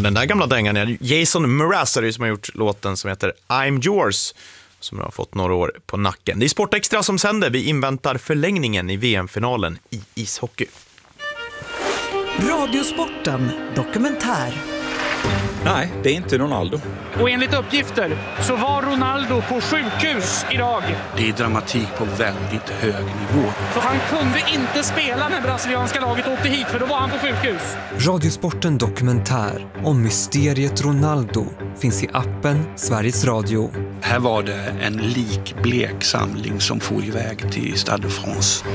Den där gamla dängan är Jason Mraz som har gjort låten som heter I'm Yours, som har fått några år på nacken. Det är Sportextra som sänder. Vi inväntar förlängningen i VM-finalen i ishockey. Radiosporten dokumentär. Nej, det är inte Ronaldo. Och enligt uppgifter så var Ronaldo på sjukhus idag. Det är dramatik på väldigt hög nivå. Så han kunde inte spela när brasilianska laget åkte hit, för då var han på sjukhus. Radiosporten dokumentär om mysteriet Ronaldo finns i appen Sveriges Radio. Här var det en likblek samling som for iväg till Stade de France.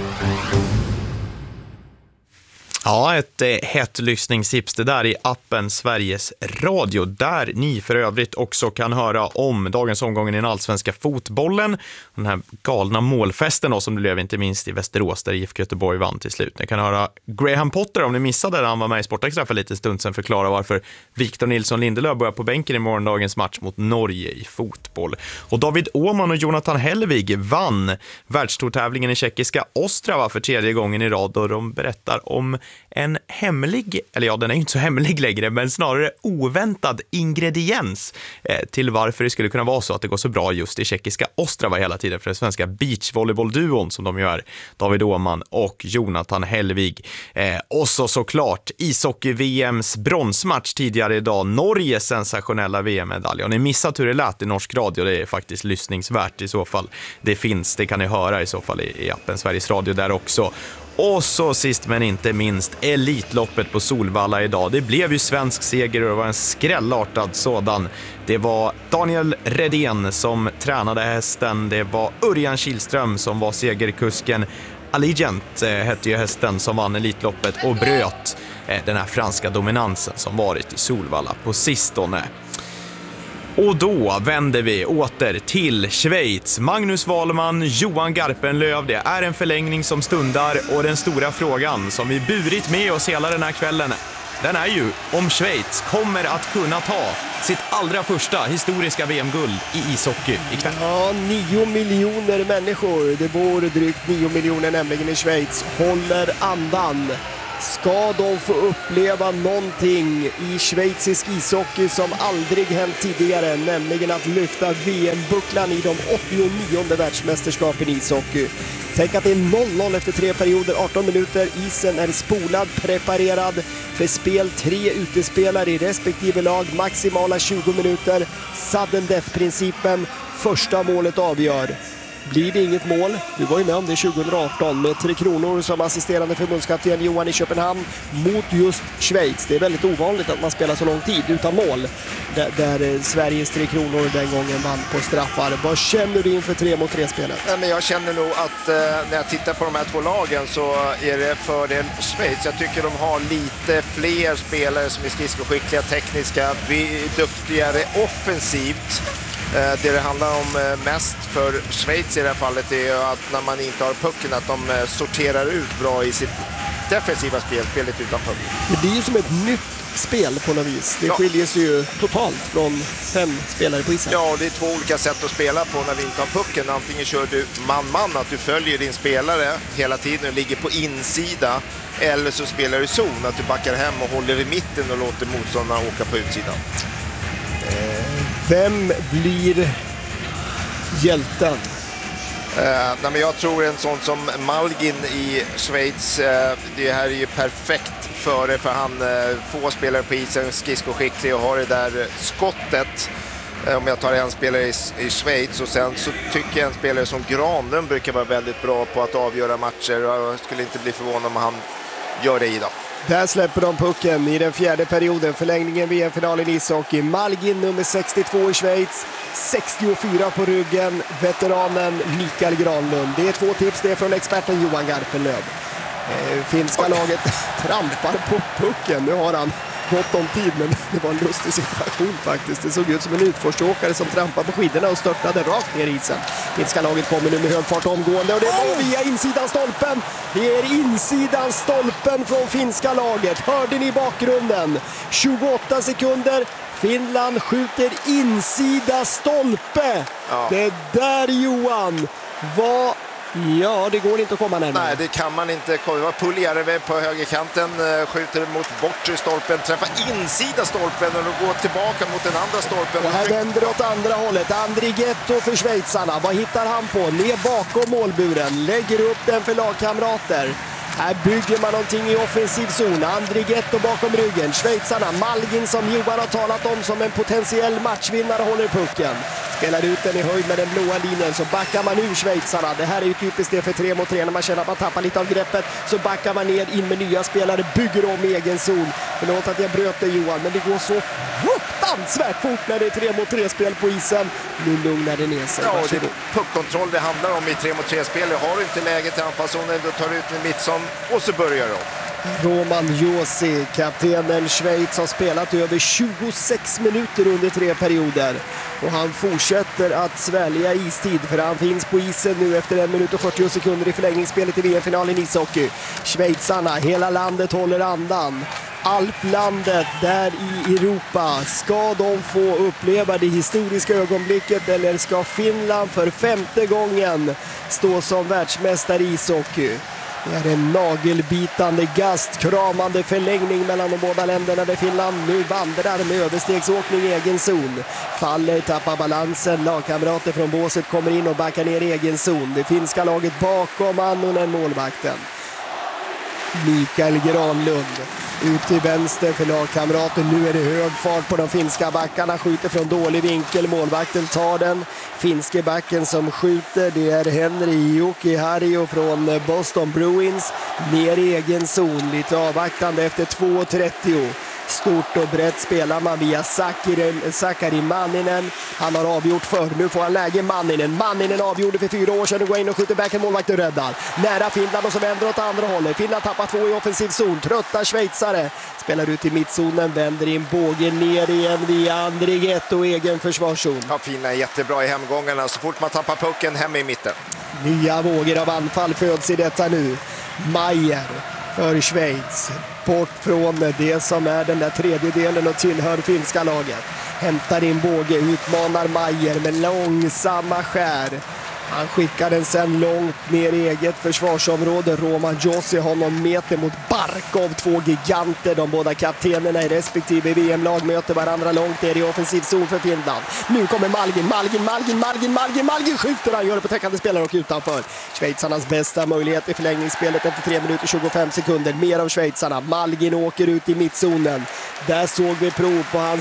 Ja, ett hett lyssningstips det där i appen Sveriges Radio, där ni för övrigt också kan höra om dagens omgången i den allsvenska fotbollen. Den här galna målfesten då, som det blev inte minst i Västerås där IFK Göteborg vann till slut. Ni kan höra Graham Potter, om ni missade det, han var med i Sportextra för lite stund sedan, förklara varför Victor Nilsson Lindelöf börjar på bänken i morgondagens match mot Norge i fotboll. Och David Åhman och Jonathan Hellvig vann världstourtävlingen i tjeckiska Ostrava för 3:e gången i rad, och de berättar om en hemlig, eller ja, den är inte så hemlig längre, men snarare oväntad ingrediens till varför det skulle kunna vara så att det går så bra just i tjeckiska Ostrava hela tiden för den svenska beachvolleybollduon som de gör, David Åhman och Jonathan Hellvig. Och så såklart ishockey-VMs bronsmatch tidigare idag, Norges sensationella VM-medalj. Och ni missat hur det lät i norsk radio, det är faktiskt lyssningsvärt i så fall. Det kan ni höra i så fall i appen Sveriges Radio där också. Och så sist men inte minst Elitloppet på Solvalla idag. Det blev ju svensk seger och det var en skrällartad sådan. Det var Daniel Redén som tränade hästen. Det var Örjan Kihlström som var segerkusken. Allegiant hette ju hästen som vann Elitloppet och bröt den här franska dominansen som varit i Solvalla på sistone. Och då vänder vi åter till Schweiz. Magnus Wahlman, Johan Garpenlöv, det är en förlängning som stundar, och den stora frågan som vi burit med oss hela den här kvällen, den är ju om Schweiz kommer att kunna ta sitt allra första historiska VM-guld i ishockey ikväll. Ja, 9 miljoner människor, det bor drygt 9 miljoner nämligen i Schweiz, håller andan. Ska de få uppleva någonting i schweizisk ishockey som aldrig hänt tidigare, nämligen att lyfta VM-bucklan i de 89:e världsmästerskapen i ishockey. Tänk att det är 0-0 efter 3 perioder, 18 minuter, isen är spolad, preparerad för spel, 3 utespelare i respektive lag, maximala 20 minuter, sudden death-principen, första målet avgör. Blir det inget mål, du var ju med om det 2018 med 3 Kronor som assisterande förbundskapten Johan i Köpenhamn mot just Schweiz. Det är väldigt ovanligt att man spelar så lång tid utan mål, där Sveriges 3 Kronor den gången vann på straffar. Vad känner du inför 3-mot-3-spelet? Men jag känner nog att när jag tittar på de här två lagen så är det fördel Schweiz. Jag tycker de har lite fler spelare som är skridskoskickliga, tekniska, duktigare offensivt. Det handlar om mest för Schweiz i det här fallet är att när man inte har pucken, att de sorterar ut bra i sitt defensiva spel, spelet utan puck. Det blir ju som ett nytt spel på något vis. Det skiljer sig ju totalt från 5 spelare på isen. Ja, det är 2 olika sätt att spela på när vi inte har pucken. Antingen kör du man-man, att du följer din spelare hela tiden och ligger på insida. Eller så spelar du zon, att du backar hem och håller i mitten och låter motståndarna åka på utsidan. Vem blir hjälten? Nej, men jag tror en sån som Malgin i Schweiz, det här är ju perfekt för han får spelare på isen, skridskoskicklig och har det där skottet. Om jag tar en spelare i Schweiz, och sen så tycker jag en spelare som Granlund brukar vara väldigt bra på att avgöra matcher, och jag skulle inte bli förvånad om han gör det idag. Där släpper de pucken i den 4:e perioden, förlängningen VM-finalen i ishockey. Malgin nummer 62 i Schweiz, 64 på ryggen, veteranen Mikael Granlund. Det är 2 tips, det är från experten Johan Garpenlöv. Finska laget trampar på pucken, nu har han gott om tid, men det var en lustig situation faktiskt. Det såg ut som en utforsåkare som trampade på skidorna och störtade rakt ner i isen. Finska laget kommer nu med hög fart omgående, och det var via insidan stolpen. Det är insidan stolpen från finska laget. Hörde ni bakgrunden? 28 sekunder. Finland skjuter insida stolpe. Ja. Det där, Johan. Vad Ja, det går inte att komma närmare. Nej, det kan man inte. Det var Puljärvi på högerkanten, skjuter mot bortre stolpen, träffar insida stolpen och då går tillbaka mot den andra stolpen. Och här vänder det åt andra hållet. Andrighetto för schweizarna. Vad hittar han på? Ner bakom målburen. Lägger upp den för lagkamrater. Här bygger man någonting i offensiv zon. Andrighetto bakom ryggen. Schweizarna, Malgin som Johan har talat om som en potentiell matchvinnare, håller pucken. Spelar ut den i höjd med den blåa linjen, så backar man ur schweizarna. Det här är ju typiskt det för 3 mot 3. När man känner att man tappar lite av greppet så backar man ner in med nya spelare, bygger om egen zon. Förlåt att jag bröt det, Johan, men det går så fruktansvärt fort när det är 3 mot 3-spel på isen. Nu lugnar det ner sig. Ja, och det är puckkontroll det handlar om i 3 mot 3-spel. Har du inte läget i anfallszonen, då tar du ut med Mittsson och så börjar det. Roman Josi, kaptenen Schweiz, har spelat över 26 minuter under 3 perioder. Och han fortsätter att svälja istid, för han finns på isen nu efter 1 minut och 40 sekunder i förlängningsspelet i VM-finalen i ishockey. Schweizarna, hela landet håller andan. Alplandet där i Europa. Ska de få uppleva det historiska ögonblicket, eller ska Finland för 5:e gången stå som världsmästare i ishockey? Det är en nagelbitande, gastkramande förlängning mellan de båda länderna där Finland nu vandrar med överstegsåkning i egen zon. Faller, tappar balansen, lagkamrater från båset kommer in och backar ner i egen zon. Det finska laget bakom Annonen, målvakten. Mikael Granlund ut till vänster för lagkamraten. Nu är det hög fart på de finska backarna, skjuter från dålig vinkel. Målvakten tar den. Finske backen som skjuter, det är Henri Jokiharju från Boston Bruins. Ner i egen zon, lite avvaktande efter 2:30. Stort och brett spelar man via Sakari Manninen. Han har avgjort för. Nu får han läge Manninen. Manninen avgjorde för 4 år sedan och går in och skjuter backen, målvakten räddar. Nära Finland och så vänder åt andra hållet. Finland tappar 2 i offensiv zon. Trötta schweizare. Spelar ut i mittzonen, vänder in bågen ner igen via Andrighetto, egen försvarszon. Ja, Finland är jättebra i hemgångarna. Så fort man tappar pucken, hem i mitten. Nya vågor av anfall föds i detta nu. Mayer för Schweiz. Bort från det som är den där tredjedelen och tillhör finska laget. Hämtar in båge, utmanar Mayer med långsamma skär. Han skickar den sen långt ner i eget försvarsområde. Roman Josi honom meter mot Barkov, 2 giganter. De båda kaptenerna i respektive VM-lag möter varandra långt ner i offensiv zon för Finland. Nu kommer Malgin skjuter, han gör det på täckande spelare och utanför. Schweizarnas bästa möjlighet i förlängningsspelet efter 3 minuter 25 sekunder. Mer av schweizarna. Malgin åker ut i mittzonen. Där såg vi prov på hans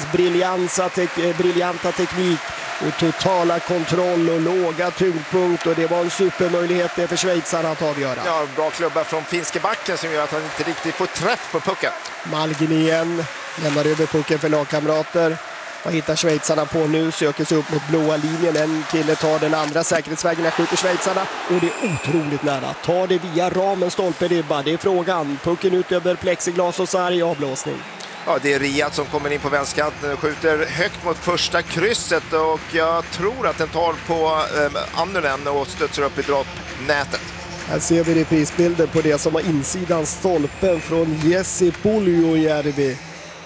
briljanta teknik och totala kontroll och låga tyngdpunkt, och det var en supermöjlighet det för schweizarna att avgöra. Ja, bra klubba från finske backen som gör att han inte riktigt får träff på pucken. Malgin igen, lämnar över pucken för lagkamrater. Vad hittar schweizarna på nu? Söker sig upp mot blåa linjen. En kille tar den andra säkerhetsvägen, skjuter schweizarna och det är otroligt nära. Tar det via ramen, stolpe, ribba. Det är frågan. Pucken ut över plexiglas och sarg, avblåsning. Ja, det är Riyad som kommer in på vänsterkanten och skjuter högt mot första krysset, och jag tror att den tar på Annunen och stötsar upp i droppnätet. Här ser vi reprisbilder på det som var insidan stolpen från Jesse Puljärvi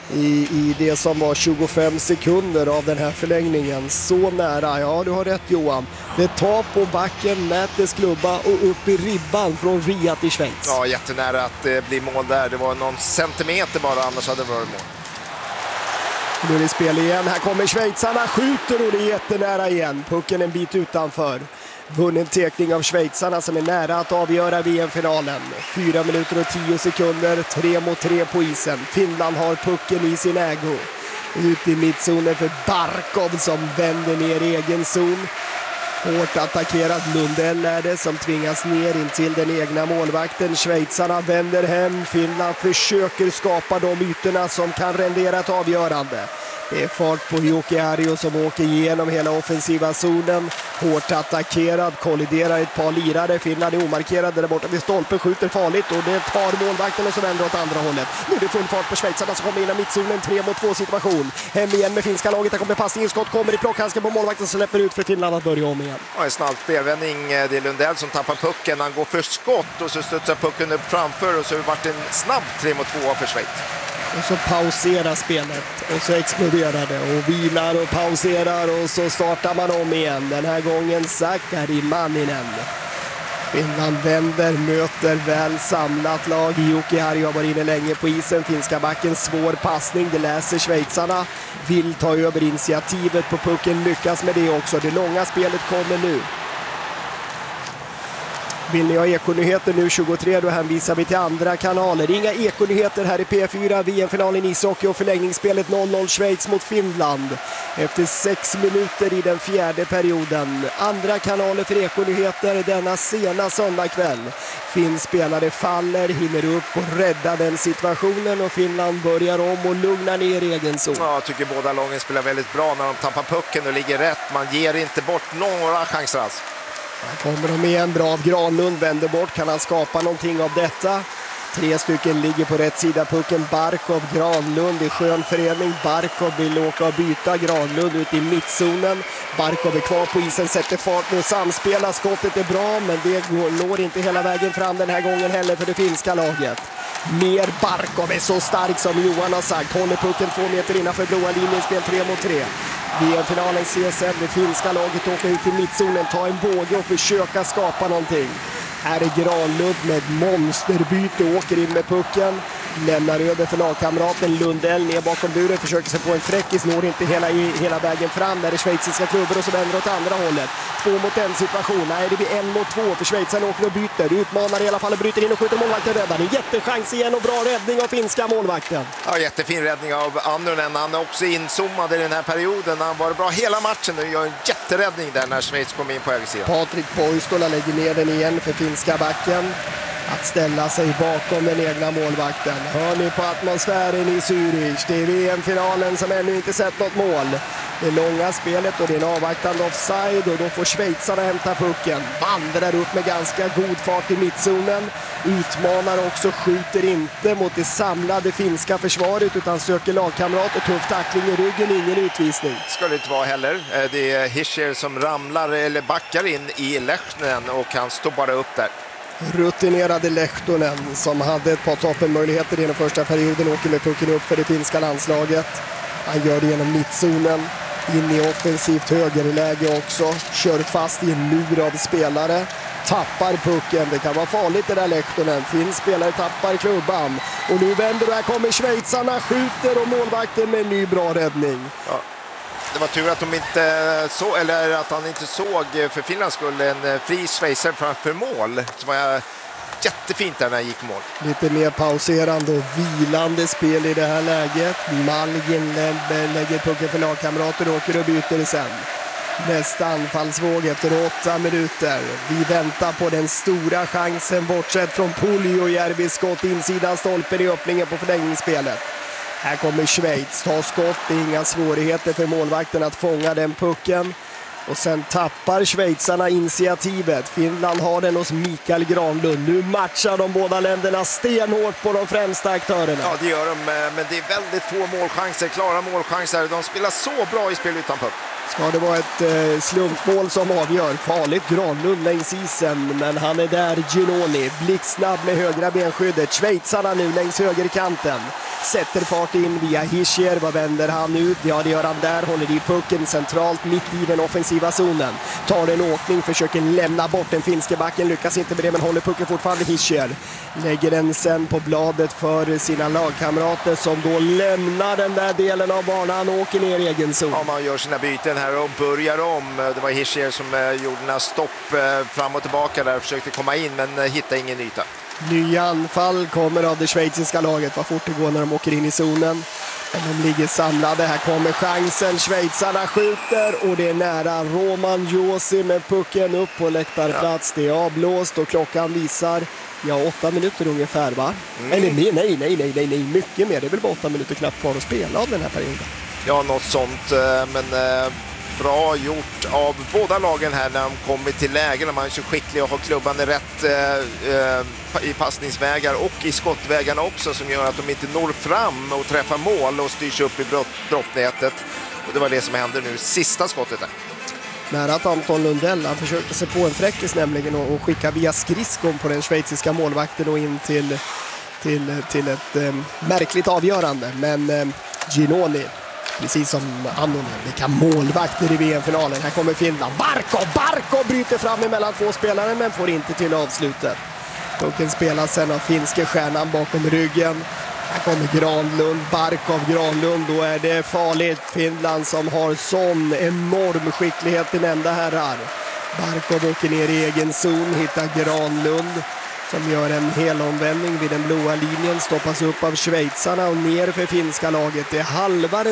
i det som var 25 sekunder av den här förlängningen. Så nära, ja du har rätt Johan. Det tar på backen, Mätes klubba och upp i ribban från Riyad i Schweiz. Ja, jättenära att det blir mål där. Det var någon centimeter bara, annars hade det varit mål. Nu är det spel igen. Här kommer schweizarna, skjuter och det är jättenära igen. Pucken en bit utanför. Vunnen tekning av schweizarna som är nära att avgöra VM-finalen. 4 minuter och 10 sekunder, 3 mot 3 på isen. Finland har pucken i sin ägo. Ut i mittzonen för Barkov som vänder ner i egen zon. Hårt attackerad Lundell är det som tvingas ner in till den egna målvakten. Schweizarna vänder hem. Finland försöker skapa de ytorna som kan rendera ett avgörande. Det är fart på Jokiharju som åker igenom hela offensiva zonen. Hårt attackerad, kolliderar ett par lirare. Finland är omarkerade där borta vid stolpen, skjuter farligt och det tar målvakten och så vänder åt andra hållet. Nu är det full fart på schweizarna som kommer in i mittzonen, 3 mot 2 situation. Hem igen med finska laget, där kommer passningen, skott kommer i plockhandsken på målvakten som släpper ut för Finland att börja om igen. Ja, en snabb spelvändning, det är Lundell som tappar pucken, han går för skott och så studsar pucken upp framför och så har det varit en snabb 3 mot 2 för Schweiz. Och så pauserar spelet och så exploderar det och vilar och pauserar och så startar man om igen. Den här gången Sakari Manninen. Finland vänder, möter väl samlat lag. Jokiharju har varit inne länge på isen. Finska backen, svår passning. Det läser schweizarna. Vill ta över initiativet på pucken. Lyckas med det också. Det långa spelet kommer nu. Vill ni ha ekonyheter nu 23, då hänvisar vi till andra kanaler. Inga ekonyheter här i P4, VM-finalen ishockey och förlängningsspelet 0-0 Schweiz mot Finland. Efter 6 minuter i den fjärde perioden. Andra kanaler för ekonyheter denna sena söndagkväll. Finns spelare faller, hinner upp och räddar den situationen och Finland börjar om och lugnar ner egen zon. Ja, jag tycker båda lagen spelar väldigt bra när de tappar pucken och ligger rätt. Man ger inte bort några chanser alls. Här kommer de igen, bra av Granlund, vänder bort, kan han skapa någonting av detta? 3 stycken ligger på rätt sida pucken, Barkov, Granlund i skön förening. Barkov vill åka och byta, Granlund ut i mittzonen. Barkov är kvar på isen, sätter fart nu, samspelar, skottet är bra men det når inte hela vägen fram den här gången heller för det finska laget. Mer Barkov är så stark som Johan har sagt, håller pucken 2 meter innanför blåa linjen, spel 3 mot 3. VM-finalen CSN, det finska laget åker ut i mittzonen, ta en båge och försöka skapa någonting. Här är Granlund med monsterbyte, åker in med pucken. Lämnar över för lagkamraten Lundell ner bakom buren, försöker sig på en fräckis, når inte hela vägen fram. Där är schweiziska klubbar och så vänder åt andra hållet. 2 mot 1 situation, nej det blir 1 mot 2 för Schweizarna åker och byter. Utmanar i alla fall och bryter in och skjuter målvakten räddar. En jättechans igen och bra räddning av finska målvakten. Ja, jättefin räddning av Annunen. Han är också inzoomad i den här perioden. Han var bra hela matchen och gör en jätteräddning där när Schweiz kom in på högersidan. Patrik Poistola lägger ner den igen för finska backen. Att ställa sig bakom den egna målvakten. Hör ni på atmosfären i Zürich? Det är VM-finalen som ännu inte sett något mål. Det långa spelet och det är en avvaktande offside och då får schweizarna hämta pucken. Vandrar upp med ganska god fart i mittzonen. Utmanar också, skjuter inte mot det samlade finska försvaret utan söker lagkamrat och tuff tackling i ryggen, ingen utvisning. Ska det inte vara heller. Det är Hischier som ramlar eller backar in i Lehtonen och han står bara upp där. Rutinerade Lehtonen som hade ett par toppenmöjligheter i den första perioden åker med pucken upp för det finska landslaget. Han gör det genom mittzonen, in i offensivt högerläge också, kör fast i en mur av spelare, tappar pucken, det kan vara farligt det där Lehtonen, finns spelare tappar klubban och nu vänder och här kommer schweizarna, skjuter och målvakten med en ny bra räddning. Ja. Det var tur att de inte så, eller att han inte såg för Finlands skull en fri schweizer framför mål. Så var jättefint där när han gick mål. Lite mer pauserande och vilande spel i det här läget. Malgin lägger pucken för lagkamrater och åker och byter sen. Nästa anfallsvåg efter 8 minuter. Vi väntar på den stora chansen bortsett från Puljujärvis skott insidan stolpen i öppningen på förlängningsspelet. Här kommer Schweiz, tar skott, det är inga svårigheter för målvakten att fånga den pucken. Och sen tappar schweizarna initiativet. Finland har den hos Mikael Granlund. Nu matchar de båda länderna stenhårt på de främsta aktörerna. Ja, det gör de, men det är väldigt få målchanser, klara målchanser. De spelar så bra i spel utan puck. Ska det vara ett slumpmål som avgör? Farligt Granlund längs isen, men han är där, Ginoni. Blixtsnabb med högra benskyddet. Schweizarna nu längs högerkanten. Sätter fart in via Hischier. Vad vänder han ut? Ja, det gör han där. Håller i pucken centralt mitt i den offensiva zonen. Tar en åkning, försöker lämna bort den finske backen. Lyckas inte med det, men håller pucken fortfarande Hischier. Lägger den sen på bladet för sina lagkamrater som då lämnar den där delen av banan och åker ner i egen zon. Ja, man gör sina byten här och börjar om. Det var Hischier som gjorde några stopp fram och tillbaka där och försökte komma in, men hittade ingen yta. Nya anfall kommer av det schweiziska laget. Vad fort det går när de åker in i zonen. Men de ligger samlade. Här kommer chansen. Schweizarna skjuter och det är nära. Roman Josi med pucken upp på läktarplats. Det är avblåst och klockan visar 8 minuter ungefär, va? Eller nej. Mycket mer. Det är väl bara 8 minuter knappt kvar att spela av den här perioden. Ja, något sånt. Men bra gjort av båda lagen här när de kommer till lägen. Man är så skicklig och har klubban rätt i passningsvägar och i skottvägarna också, som gör att de inte når fram och träffar mål och styrs upp i brottnätet. Och det var det som hände nu, sista skottet där. Nära att Anton Lundell, han försökte sig på en fräckis nämligen och skicka via skridskon på den schweiziska målvakten och in till ett märkligt avgörande. Men Ginoni Precis som Annonen, vilka målvakter i VM-finalen. Här kommer Finland. Barkov bryter fram emellan två spelare men får inte till avslutet. Pucken spelas sen av finske stjärnan bakom ryggen. Här kommer Granlund. Då är det farligt. Finland som har sån enorm skicklighet i nämnda herrar. Barkov åker ner i egen zon, hittar Granlund som gör en helomvändning vid den blåa linjen, stoppas upp av schweizarna och ner för finska laget. Det är halva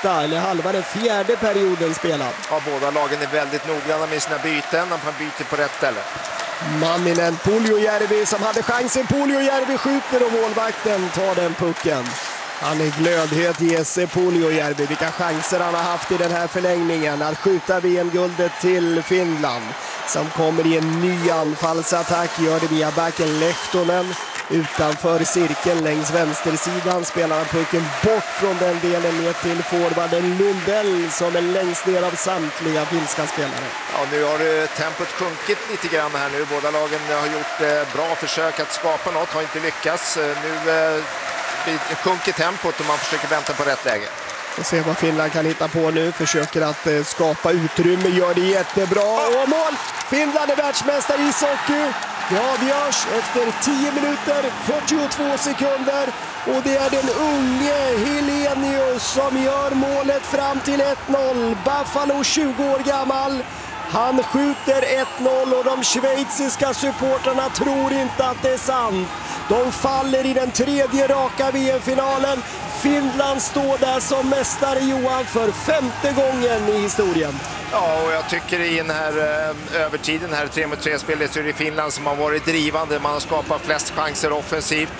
den fjärde perioden spelad. Ja, båda lagen är väldigt noggranna med sina byten, att man byter på rätt ställe. Manninen, Puljujärvi som hade chansen. Puljujärvi skjuter och målvakten tar den pucken. Han är glödhet, Jesse Puljujärvi. Vilka chanser han har haft i den här förlängningen att skjuta VM-guldet till Finland. Som kommer i en ny anfallsattack, gör det via backen Lehtonen. Utanför cirkeln längs vänstersidan spelar han pucken bort från den delen ner till forwarden Lundell som är längst ner av samtliga finska spelare. Ja, nu har tempot sjunkit lite grann här nu. Båda lagen har gjort bra försök att skapa något, har inte lyckats. Nu sjunker tempot och man försöker vänta på rätt läge. Och se vad Finland kan hitta på nu. Försöker att skapa utrymme, gör det jättebra. Och mål! Finland är världsmästare i ishockey. Det avgörs efter 10 minuter, 42 sekunder. Och det är den unge Helenius som gör målet fram till 1-0. Buffalo, 20 år gammal. Han skjuter 1-0 och de schweiziska supporterna tror inte att det är sant. De faller i den tredje raka VM-finalen. Finland står där som mästare, Johan, för 5:e gången i historien. Ja, och jag tycker i den här övertiden, här 3-mot-3-spelet, så är det Finland som har varit drivande. Man har skapat flest chanser offensivt.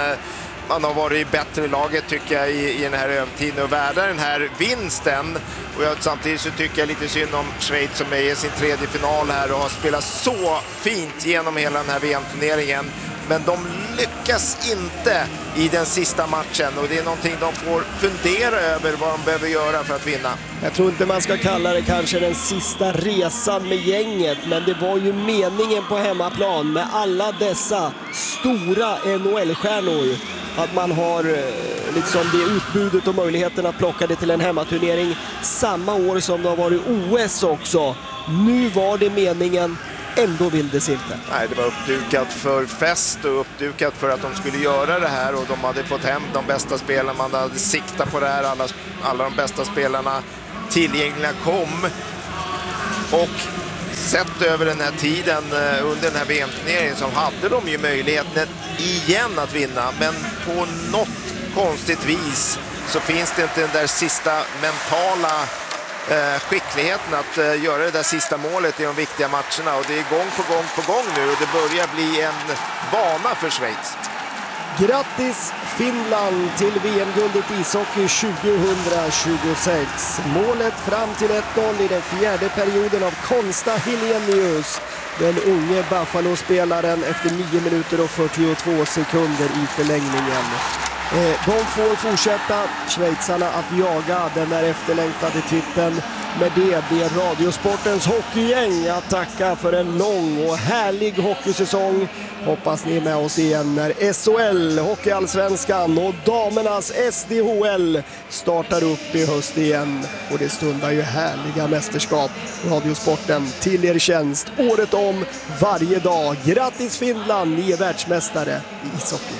Man har varit bättre i laget, tycker jag, i den här övertiden och värda den här vinsten. Och samtidigt så tycker jag lite synd om Schweiz som är i sin tredje final här och har spelat så fint genom hela den här VM-turneringen. Men de lyckas inte i den sista matchen och det är någonting de får fundera över vad de behöver göra för att vinna. Jag tror inte man ska kalla det kanske den sista resan med gänget, men det var ju meningen på hemmaplan med alla dessa stora NHL-stjärnor att man har liksom det utbudet och möjligheten att plocka det till en hemmaturnering samma år som det har varit OS också. Nu var det meningen. Ändå vill det inte. Nej, det var uppdukat för fest och uppdukat för att de skulle göra det här och de hade fått hem de bästa spelarna, man hade siktat på det här, alla de bästa spelarna tillgängliga kom. Och sett över den här tiden under den här VM-turneringen så hade de ju möjligheten igen att vinna, men på något konstigt vis så finns det inte den där sista mentala skickligheten att göra det där sista målet i de viktiga matcherna, och det är gång på gång nu och det börjar bli en vana för Schweiz. Grattis Finland till VM-guldet i ishockey 2026. Målet fram till 1-0 i den fjärde perioden av Konsta Helenius, den unge Buffalo-spelaren, efter 9 minuter och 42 sekunder i förlängningen. De får fortsätta, schweizarna, att jaga den där efterlängtade titeln. Med det blir Radiosportens hockeygäng att tacka för en lång och härlig hockeysäsong. Hoppas ni är med oss igen när SHL, Hockeyallsvenskan och damernas SDHL startar upp i höst igen. Och det stundar ju härliga mästerskap. Radiosporten till er tjänst året om, varje dag. Grattis Finland, ni är världsmästare i ishockey.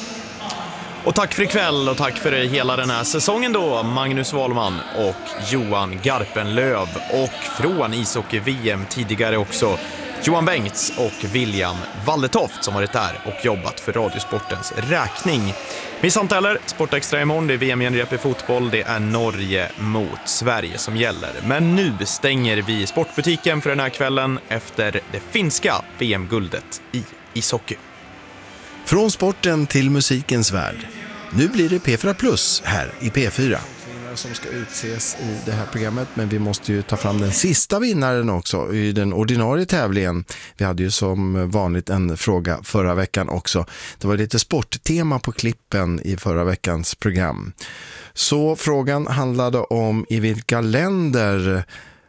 Och tack för ikväll och tack för hela den här säsongen då, Magnus Wahlman och Johan Garpenlöv. Och från ishockey-VM tidigare också Johan Bengts och William Waldetoft som varit där och jobbat för Radiosportens räkning. Missa inte heller Sportextra imorgon, det är VM-genrep i fotboll, det är Norge mot Sverige som gäller. Men nu stänger vi sportbutiken för den här kvällen efter det finska VM-guldet i ishockey. Från sporten till musikens värld. Nu blir det P4 Plus här i P4. Som ska utses i det här programmet, men vi måste ju ta fram den sista vinnaren också i den ordinarie tävlingen. Vi hade ju som vanligt en fråga förra veckan också. Det var lite sporttema på klippen i förra veckans program. Så frågan handlade om i vilka länder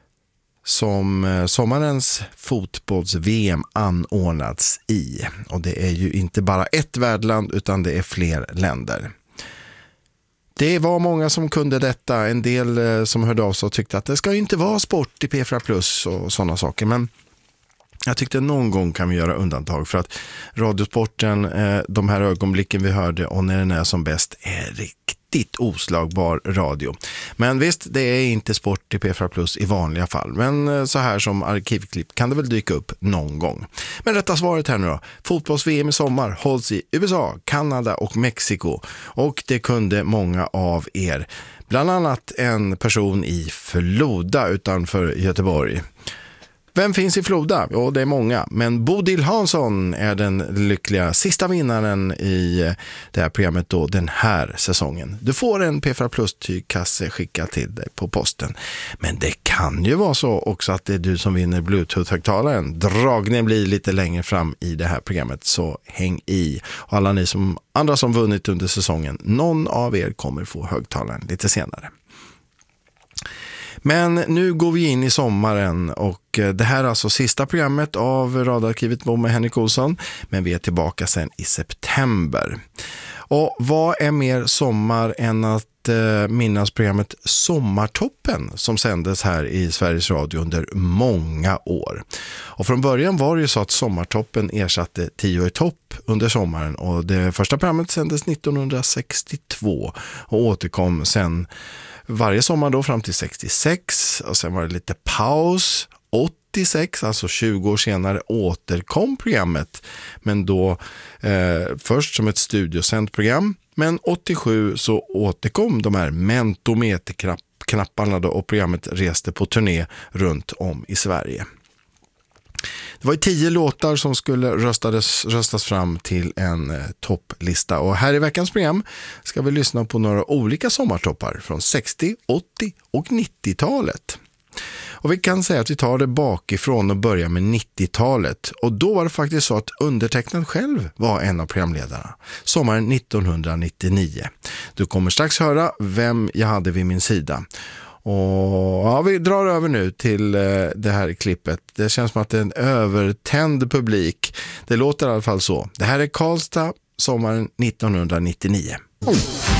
som sommarens fotbolls-VM anordnats i. Och det är ju inte bara ett värdland utan det är fler länder. Det var många som kunde detta. En del som hörde av sig och tyckte att det ska ju inte vara sport i P4 Plus och sådana saker. Men jag tyckte någon gång kan vi göra undantag för att Radiosporten, de här ögonblicken vi hörde och när den är som bäst är riktigt oslagbar radio. Men visst, det är inte sport i P4 Plus i vanliga fall. Men så här som arkivklipp kan det väl dyka upp någon gång. Men rätta svaret här nu då. Fotbolls-VM i sommar hålls i USA, Kanada och Mexiko. Och det kunde många av er. Bland annat en person i Floda utanför Göteborg. Vem finns i Floda? Jo, det är många. Men Bodil Hansson är den lyckliga sista vinnaren i det här programmet då, den här säsongen. Du får en P4 Plus-tygkasse skickad till dig på posten. Men det kan ju vara så också att det är du som vinner Bluetooth-högtalaren. Dragningen blir lite längre fram i det här programmet, så häng i. Och alla ni andra som vunnit under säsongen, någon av er kommer få högtalaren lite senare. Men nu går vi in i sommaren och det här är alltså sista programmet av Radarkivet med Henrik Olsson, men vi är tillbaka sen i september. Och vad är mer sommar än att minnas programmet Sommartoppen som sändes här i Sveriges Radio under många år. Och från början var det ju så att Sommartoppen ersatte 10 i topp under sommaren och det första programmet sändes 1962 och återkom sen varje sommar då fram till 66 och sen var det lite paus. 86, alltså 20 år senare, återkom programmet, men då först som ett studiosänt program, men 87 så återkom de här mentometerknapparna då och programmet reste på turné runt om i Sverige. Det var 10 låtar som skulle röstas fram till en topplista. Och här i veckans program ska vi lyssna på några olika sommartoppar från 60, 80 och 90-talet. Och vi kan säga att vi tar det bakifrån och börjar med 90-talet. Och då var det faktiskt så att undertecknad själv var en av programledarna. Sommaren 1999. Du kommer strax höra vem jag hade vid min sida. Och ja, vi drar över nu till det här klippet. Det känns som att det är en övertänd publik. Det låter i alla fall så. Det här är Karlstad, sommaren 1999.